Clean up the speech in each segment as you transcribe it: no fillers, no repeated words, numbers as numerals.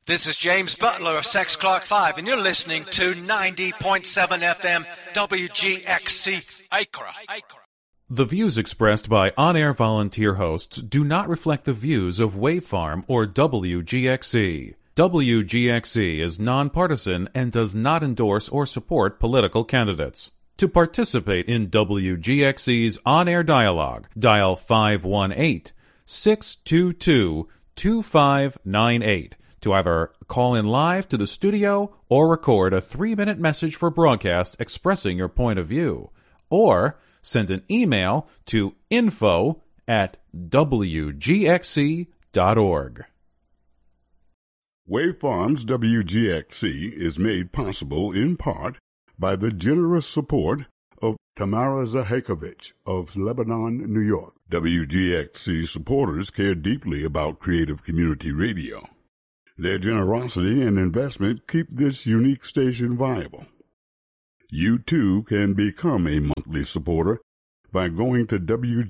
This is James Butler of Sex Clark 5, and you're listening to 90.7 FM WGXC Accra. The views expressed by on-air volunteer hosts do not reflect the views of Wavefarm or WGXC. WGXC is nonpartisan and does not endorse or support political candidates. To participate in WGXC's on-air dialogue, dial 518-622-2598 to either call in live to the studio or record a 3-minute message for broadcast expressing your point of view, or send an email to info@wgxc.org. Wavefarm's WGXC is made possible in part by the generous support of Tamara Zahakovich of Lebanon, New York. WGXC supporters care deeply about creative community radio. Their generosity and investment keep this unique station viable. You too can become a monthly supporter by going to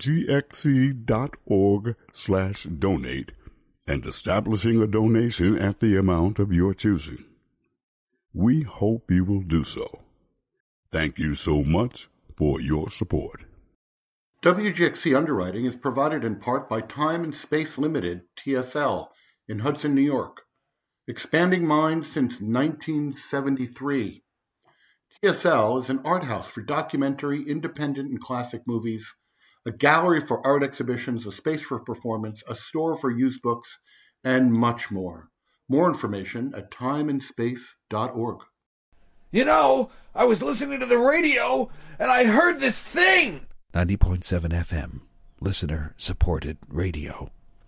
wgxc.org/donate and establishing a donation at the amount of your choosing. We hope you will do so. Thank you so much for your support. WGXC underwriting is provided in part by Time and Space Limited, TSL, in Hudson, New York. Expanding minds since 1973. TSL is an art house for documentary, independent, and classic movies, a gallery for art exhibitions, a space for performance, a store for used books, and much more. More information at timeandspace.org. You know, I was listening to the radio, and I heard this thing! 90.7 FM, listener-supported radio.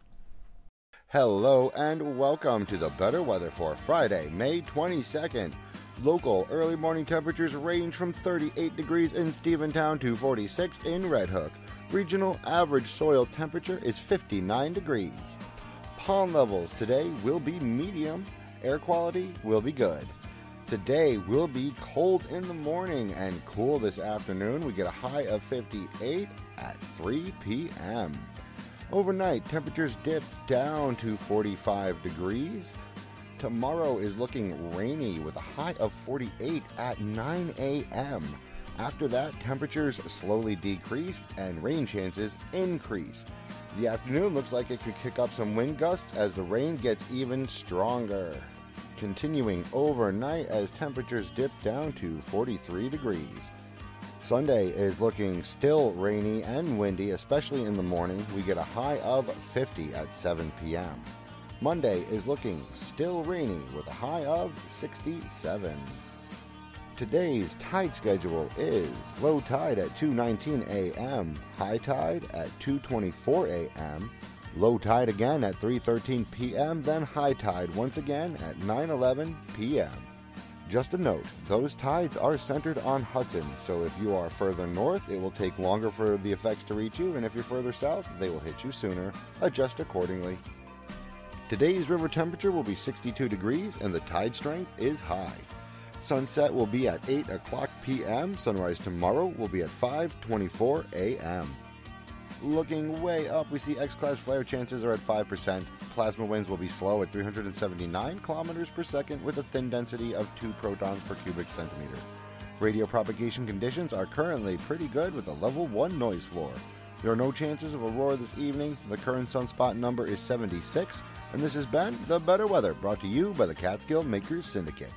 Hello and welcome to the Better Weather for Friday, May 22nd. Local early morning temperatures range from 38 degrees in Stephentown to 46 in Red Hook. Regional average soil temperature is 59 degrees. Pond levels today will be medium. Air quality will be good. Today will be cold in the morning and cool this afternoon. We get a high of 58 at 3 p.m. Overnight, temperatures dip down to 45 degrees. Tomorrow is looking rainy with a high of 48 at 9 a.m. After that, temperatures slowly decrease and rain chances increase. The afternoon looks like it could kick up some wind gusts as the rain gets even stronger. Continuing overnight as temperatures dip down to 43 degrees. Sunday is looking still rainy and windy, especially in the morning. We get a high of 50 at 7 p.m. Monday is looking still rainy with a high of 67. Today's tide schedule is low tide at 2:19 a.m., high tide at 2:24 a.m., low tide again at 3:13 p.m., then high tide once again at 9:11 p.m. Just a note, those tides are centered on Hudson, so if you are further north, it will take longer for the effects to reach you, and if you're further south, they will hit you sooner. Adjust accordingly. Today's river temperature will be 62 degrees, and the tide strength is high. Sunset will be at 8 o'clock p.m. Sunrise tomorrow will be at 5:24 a.m. Looking way up, we see X-class flare chances are at 5%. Plasma winds will be slow at 379 kilometers per second with a thin density of 2 protons per cubic centimeter. Radio propagation conditions are currently pretty good with a level 1 noise floor. There are no chances of aurora this evening. The current sunspot number is 76, and this has been The Better Weather, brought to you by the Catskill Makers Syndicate.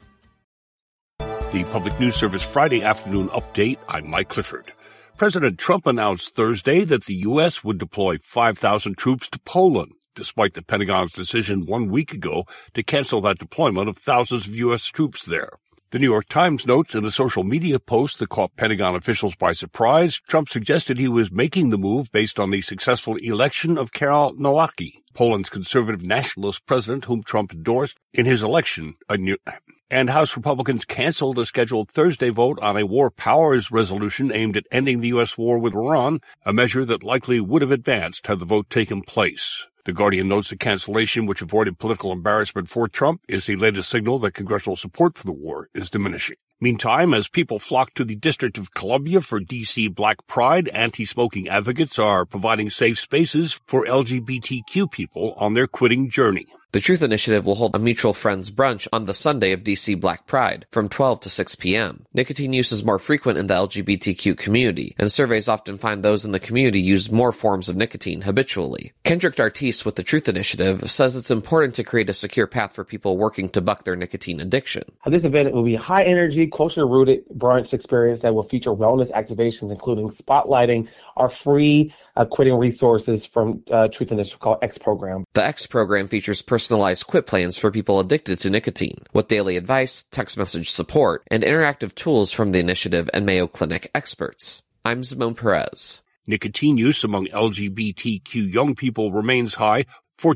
The Public News Service Friday afternoon update. I'm Mike Clifford. President Trump announced Thursday that the U.S. would deploy 5,000 troops to Poland, despite the Pentagon's decision 1 week ago to cancel that deployment of thousands of U.S. troops there. The New York Times notes in a social media post that caught Pentagon officials by surprise, Trump suggested he was making the move based on the successful election of Karol Nawacki, Poland's conservative nationalist president whom Trump endorsed in his election. And House Republicans canceled a scheduled Thursday vote on a war powers resolution aimed at ending the U.S. war with Iran, a measure that likely would have advanced had the vote taken place. The Guardian notes the cancellation, which avoided political embarrassment for Trump, is the latest signal that congressional support for the war is diminishing. Meantime, as people flock to the District of Columbia for D.C. Black Pride, anti-smoking advocates are providing safe spaces for LGBTQ people on their quitting journey. The Truth Initiative will hold a Mutual Friends brunch on the Sunday of DC Black Pride from 12 to 6 p.m. Nicotine use is more frequent in the LGBTQ community, and surveys often find those in the community use more forms of nicotine habitually. Kendrick Dartis with the Truth Initiative says it's important to create a secure path for people working to buck their nicotine addiction. This event will be a high-energy, culture-rooted brunch experience that will feature wellness activations, including spotlighting our free quitting resources from Truth Initiative called X Program. The X Program features personalized quit plans for people addicted to nicotine, with daily advice, text message support, and interactive tools from the initiative and Mayo Clinic experts. I'm Simone Perez. Nicotine use among LGBTQ young people remains high.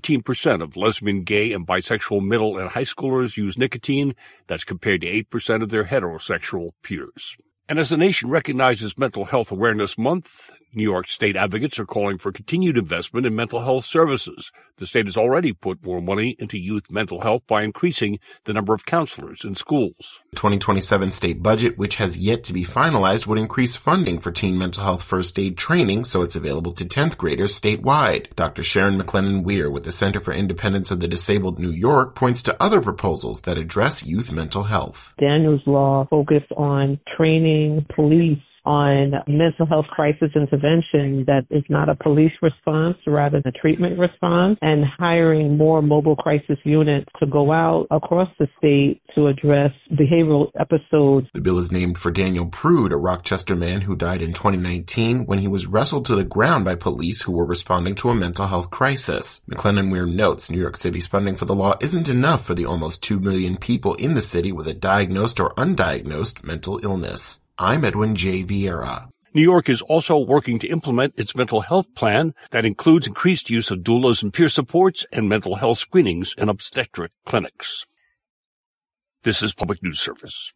14% of lesbian, gay, and bisexual middle and high schoolers use nicotine. That's compared to 8% of their heterosexual peers. And as the nation recognizes Mental Health Awareness Month, New York State advocates are calling for continued investment in mental health services. The state has already put more money into youth mental health by increasing the number of counselors in schools. The 2027 state budget, which has yet to be finalized, would increase funding for teen mental health first aid training so it's available to 10th graders statewide. Dr. Sharon McLennan-Weir with the Center for Independence of the Disabled New York points to other proposals that address youth mental health. Daniel's Law focused on training police on mental health crisis intervention that is not a police response, rather than a treatment response, and hiring more mobile crisis units to go out across the state to address behavioral episodes. The bill is named for Daniel Prude, a Rochester man who died in 2019 when he was wrestled to the ground by police who were responding to a mental health crisis. McLennan-Weir notes New York City's funding for the law isn't enough for the almost 2 million people in the city with a diagnosed or undiagnosed mental illness. I'm Edwin J. Vieira. New York is also working to implement its mental health plan that includes increased use of doulas and peer supports and mental health screenings in obstetric clinics. This is Public News Service.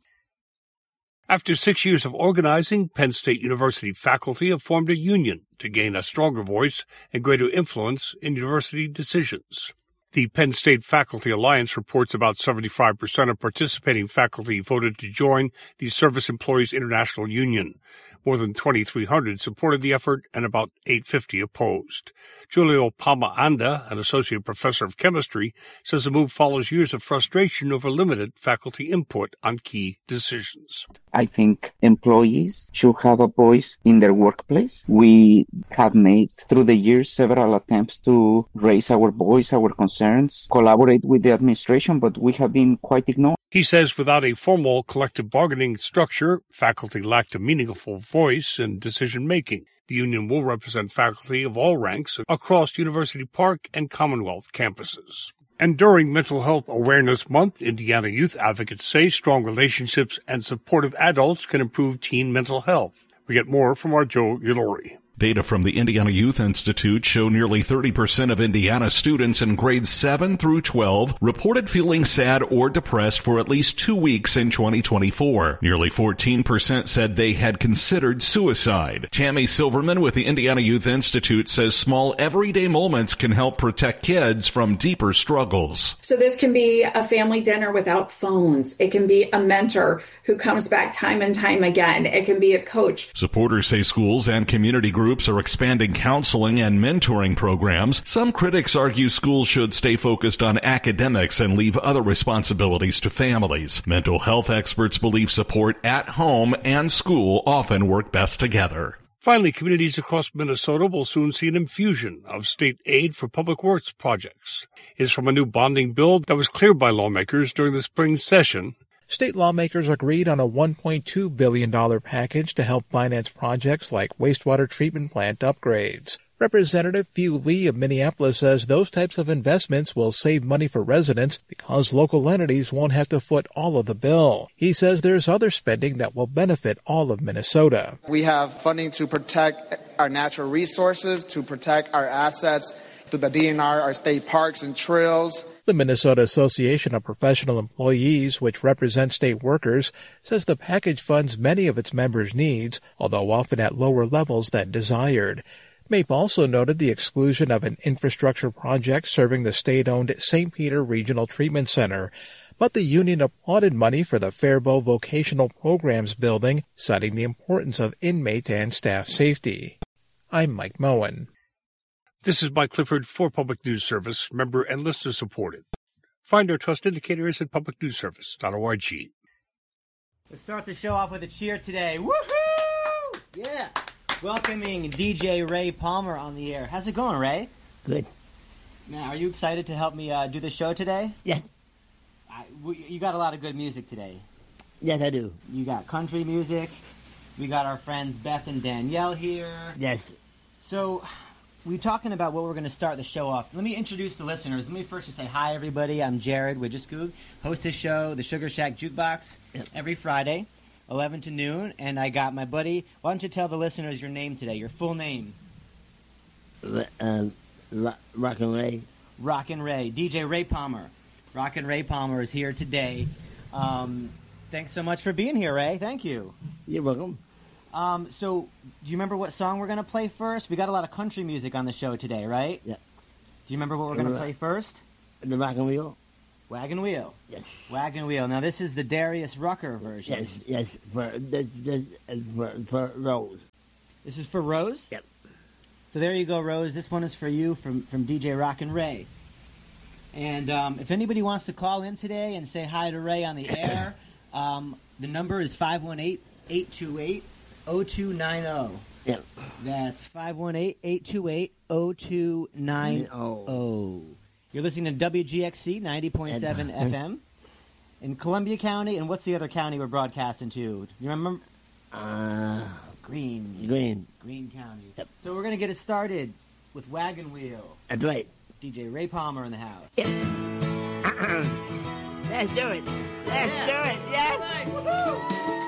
After 6 years of organizing, Penn State University faculty have formed a union to gain a stronger voice and greater influence in university decisions. The Penn State Faculty Alliance reports about 75% of participating faculty voted to join the Service Employees International Union. More than 2,300 supported the effort and about 850 opposed. Julio Palma Anda, an associate professor of chemistry, says the move follows years of frustration over limited faculty input on key decisions. I think employees should have a voice in their workplace. We have made through the years several attempts to raise our voice, our concerns, collaborate with the administration, but we have been quite ignored. He says without a formal collective bargaining structure, faculty lacked a meaningful voice in decision-making. The union will represent faculty of all ranks across University Park and Commonwealth campuses. And during Mental Health Awareness Month, Indiana youth advocates say strong relationships and supportive adults can improve teen mental health. We get more from our Joe Yulori. Data from the Indiana Youth Institute show nearly 30% of Indiana students in grades 7 through 12 reported feeling sad or depressed for at least 2 weeks in 2024. Nearly 14% said they had considered suicide. Tammy Silverman with the Indiana Youth Institute says small everyday moments can help protect kids from deeper struggles. So this can be a family dinner without phones. It can be a mentor who comes back time and time again. It can be a coach. Supporters say schools and community groups are expanding counseling and mentoring programs. Some critics argue schools should stay focused on academics and leave other responsibilities to families. Mental health experts believe support at home and school often work best together. Finally, communities across Minnesota will soon see an infusion of state aid for public works projects. It's from a new bonding bill that was cleared by lawmakers during the spring session. State lawmakers agreed on a $1.2 billion package to help finance projects like wastewater treatment plant upgrades. Representative Pugh Lee of Minneapolis says those types of investments will save money for residents because local entities won't have to foot all of the bill. He says there's other spending that will benefit all of Minnesota. We have funding to protect our natural resources, to protect our assets, to the DNR, our state parks and trails. The Minnesota Association of Professional Employees, which represents state workers, says the package funds many of its members' needs, although often at lower levels than desired. MAPE also noted the exclusion of an infrastructure project serving the state-owned St. Peter Regional Treatment Center, but the union applauded money for the Faribault Vocational Programs building, citing the importance of inmate and staff safety. I'm Mike Moen. This is Mike Clifford for Public News Service, member and listener supported. Find our trust indicators at publicnewsservice.org. Let's start the show off with a cheer today. Woohoo! Yeah. Welcoming DJ Ray Palmer on the air. How's it going, Ray? Good. Now, are you excited to help me do the show today? Yeah. You got a lot of good music today. Yes, I do. You got country music. We got our friends Beth and Danielle here. Yes. So, we're talking about what we're going to start the show off. Let me introduce the listeners. Let me first just say hi, everybody. I'm Jared Widgeskoog, host this show, the Sugar Shack Jukebox, every Friday, 11 to noon. And I got my buddy. Why don't you tell the listeners your name today, your full name? Rockin' Ray. Rockin' Ray. DJ Ray Palmer. Rockin' Ray Palmer is here today. Thanks so much for being here, Ray. Thank you. You're welcome. So, do you remember what song we're going to play first? We got a lot of country music on the show today, right? Yeah. Do you remember what we're going to play first? The Wagon Wheel. Wagon Wheel. Yes. Wagon Wheel. Now, this is the Darius Rucker version. Yes. For Rose. This is for Rose? Yep. So there you go, Rose. This one is for you from DJ Rockin' Ray. And if anybody wants to call in today and say hi to Ray on the air, the number is 518-828-0290. Yep. That's 518-828-0290. You're listening to WGXC 90.7 FM in Columbia County. And what's the other county we're broadcasting to? You remember? Greene County. Yep. So we're going to get it started with Wagon Wheel. That's right. DJ Ray Palmer in the house. Yeah. Let's do it. Let's do it. Yes. Woo-hoo.